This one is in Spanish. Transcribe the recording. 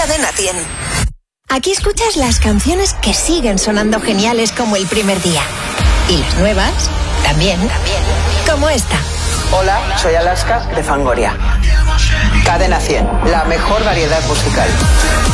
Cadena 100. Aquí escuchas las canciones que siguen sonando geniales como el primer día. Y las nuevas, también. Como esta. Hola, soy Alaska de Fangoria. Cadena 100, la mejor variedad musical.